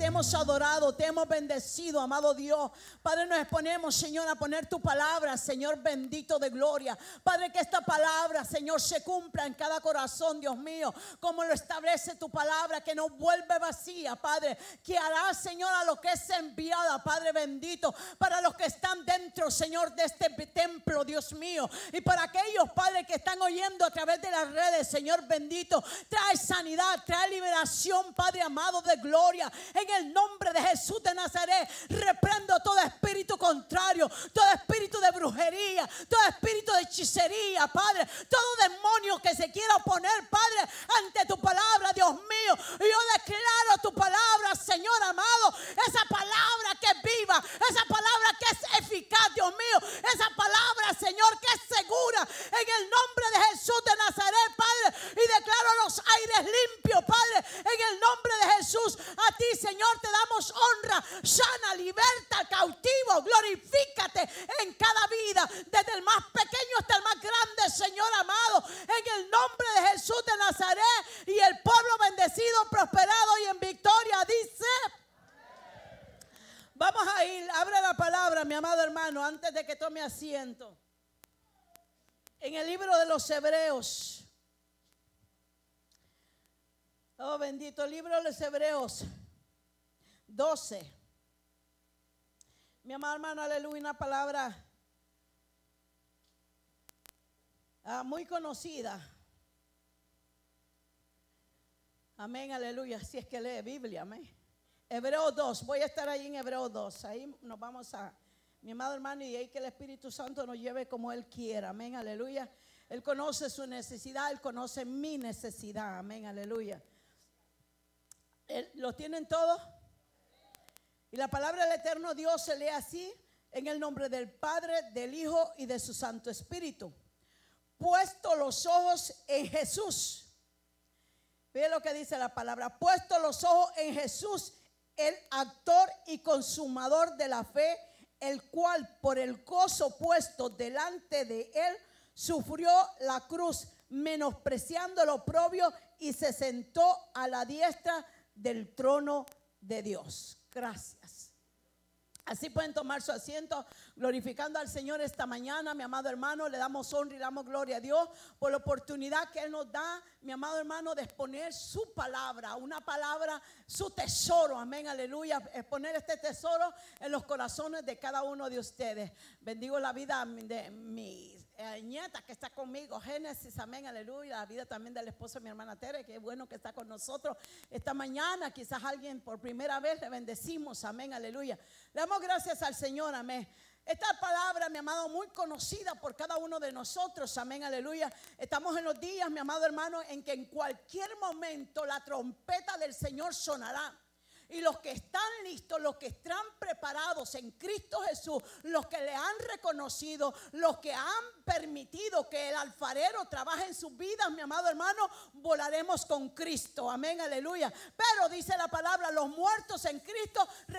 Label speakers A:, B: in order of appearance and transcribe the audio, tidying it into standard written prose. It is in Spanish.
A: hemos adorado, te hemos bendecido, amado Dios. Padre, nos exponemos, Señor, a poner tu palabra, Señor bendito de gloria. Padre, que esta palabra, Señor, se cumpla en cada corazón, Dios mío, como lo establece tu palabra, que no vuelve vacía, Padre, que hará, Señor, a lo que es enviada, Padre bendito, para los que están dentro, Señor, de este templo, Dios mío, y para aquellos, Padre, que están oyendo a través de las redes, Señor bendito, trae sanidad, trae liberación, Padre amado de gloria, en el nombre de Jesús de Nazaret. Reprendo todo espíritu contrario, todo espíritu de brujería, todo espíritu de hechicería, Padre, todo demonio que se quiera oponer, Padre, ante tu palabra, Dios mío. Y yo declaro tu palabra, Señor amado, esa palabra que es viva, esa palabra que es eficaz, Dios mío, esa palabra, Señor, que es segura, en el nombre de Jesús de Nazaret, Padre. Y declaro los aires limpios, Padre, en el nombre de Jesús. A ti, Señor, te damos honra, sana, liberta, cautivo, glorifícate en cada vida, desde el más pequeño hasta el más grande, Señor amado, en el nombre de Jesús de Nazaret. Y el pueblo bendecido, prosperado y en victoria dice: vamos a ir, abre la palabra, mi amado hermano, antes de que tome asiento. En el libro de los Hebreos. Oh, bendito, el libro de los Hebreos 12. Mi amado hermano, aleluya, una palabra muy conocida. Amén, aleluya, si es que lee Biblia, amén. Hebreos 2, voy a estar ahí en Hebreos 2, ahí nos vamos a, mi amado hermano, y ahí que el Espíritu Santo nos lleve como Él quiera, amén, aleluya. Él conoce su necesidad, Él conoce mi necesidad, amén, aleluya. ¿Lo tienen todos? Y la palabra del eterno Dios se lee así: en el nombre del Padre, del Hijo y de su Santo Espíritu. Puesto los ojos en Jesús. Ve lo que dice la palabra: puesto los ojos en Jesús, el autor y consumador de la fe, el cual por el gozo puesto delante de él sufrió la cruz, menospreciando lo oprobio, y se sentó a la diestra del trono de Dios. Gracias. Así pueden tomar su asiento, glorificando al Señor esta mañana, mi amado hermano. Le damos honra y le damos gloria a Dios por la oportunidad que Él nos da, mi amado hermano, de exponer su palabra, una palabra, su tesoro, amén, aleluya. Exponer este tesoro en los corazones de cada uno de ustedes. Bendigo la vida de mi nieta que está conmigo, Génesis, amén, aleluya. La vida también del esposo de mi hermana Tere, que es bueno que está con nosotros esta mañana. Quizás alguien por primera vez, le bendecimos, amén, aleluya. Le damos gracias al Señor, amén. Esta palabra, mi amado, muy conocida por cada uno de nosotros, amén, aleluya. Estamos en los días, mi amado hermano, en que en cualquier momento la trompeta del Señor sonará. Y los que están listos, los que están preparados en Cristo Jesús, los que le han reconocido, los que han permitido que el alfarero trabaje en sus vidas, mi amado hermano, volaremos con Cristo, amén, aleluya. Pero dice la palabra: los muertos en Cristo